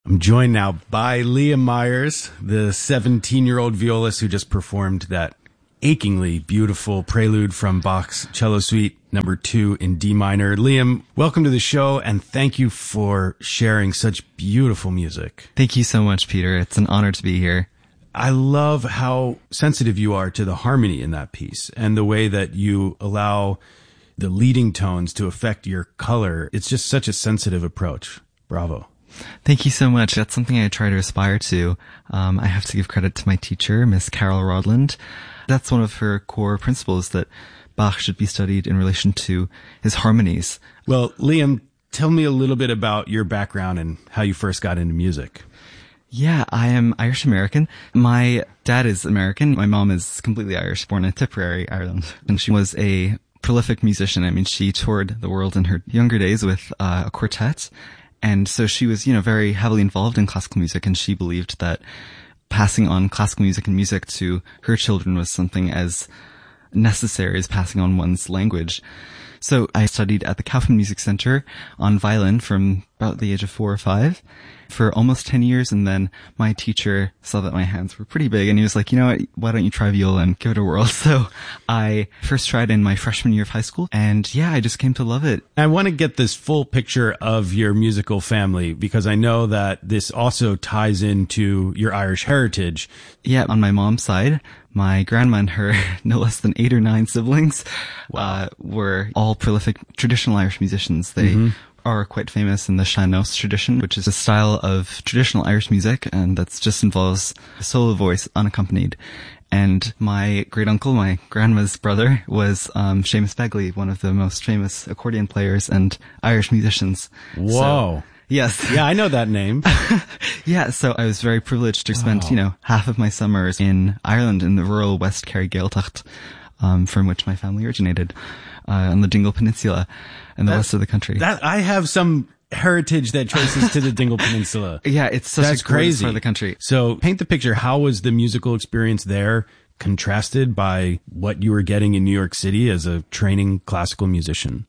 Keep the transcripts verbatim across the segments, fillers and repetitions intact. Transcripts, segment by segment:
I'm joined now by Liam Myers, the seventeen-year-old violist who just performed that achingly beautiful prelude from Bach's Cello Suite number two in D minor. Liam, welcome to the show, and thank you for sharing such beautiful music. Thank you so much, Peter. It's an honor to be here. I love how sensitive you are to the harmony in that piece and the way that you allow the leading tones to affect your color. It's just such a sensitive approach. Bravo. Thank you so much. That's something I try to aspire to. Um, I have to give credit to my teacher, Miss Carol Rodland. That's one of her core principles, that Bach should be studied in relation to his harmonies. Well, Liam, tell me a little bit about your background and how you first got into music. Yeah, I am Irish American. My dad is American. My mom is completely Irish, born in Tipperary, Ireland. And she was a prolific musician. I mean, she toured the world in her younger days with uh, a quartet. And so she was, you know, very heavily involved in classical music, and she believed that passing on classical music and music to her children was something as necessary as passing on one's language. So I studied at the Kaufman Music Center on violin from about the age of four or five for almost ten years. And then my teacher saw that my hands were pretty big, and he was like, you know what, why don't you try viola and give it a whirl? So I first tried in my freshman year of high school, and yeah, I just came to love it. I want to get this full picture of your musical family, because I know that this also ties into your Irish heritage. Yeah, on my mom's side, my grandma and her no less than eight or nine siblings wow. uh, were all prolific traditional Irish musicians. They mm-hmm. are quite famous in the sean-nós tradition, which is a style of traditional Irish music, and that just involves a solo voice unaccompanied. And my great uncle, my grandma's brother, was um, Seamus Begley, one of the most famous accordion players and Irish musicians. Whoa. So, yes. Yeah, I know that name. Yeah, so I was very privileged to spend, wow. you know, half of my summers in Ireland, in the rural West Kerry Gaeltacht, um, from which my family originated, uh, on the Dingle Peninsula and the that, west of the country. That I have some heritage that traces to the Dingle Peninsula. Yeah, it's such That's a crazy part of the country. So paint the picture. How was the musical experience there contrasted by what you were getting in New York City as a training classical musician?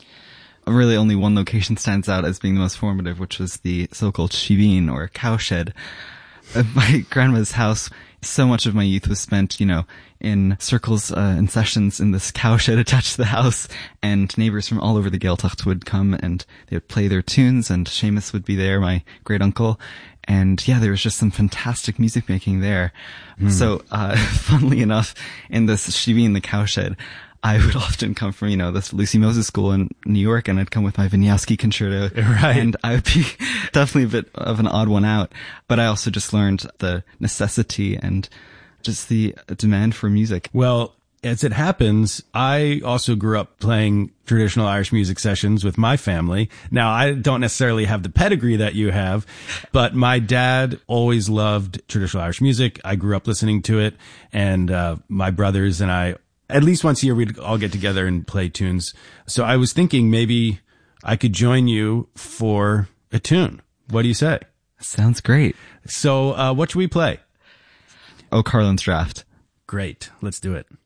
Really only one location stands out as being the most formative, which was the so-called shiveen, or cowshed. At my grandma's house, so much of my youth was spent, you know, in circles uh, and sessions in this cowshed attached to the house, and neighbors from all over the Gaeltacht would come and they would play their tunes, and Seamus would be there, my great uncle. And yeah, there was just some fantastic music making there. Mm. So, uh, funnily enough, in this shiveen, the cowshed, I would often come from, you know, this Lucy Moses school in New York, and I'd come with my Wieniawski concerto. Right. And I would be definitely a bit of an odd one out. But I also just learned the necessity and just the demand for music. Well, as it happens, I also grew up playing traditional Irish music sessions with my family. Now, I don't necessarily have the pedigree that you have, but my dad always loved traditional Irish music. I grew up listening to it, and uh, my brothers and I, at least once a year, we'd all get together and play tunes. So I was thinking maybe I could join you for a tune. What do you say? Sounds great. So uh, what should we play? Oh, Carlin's Draft. Great. Let's do it.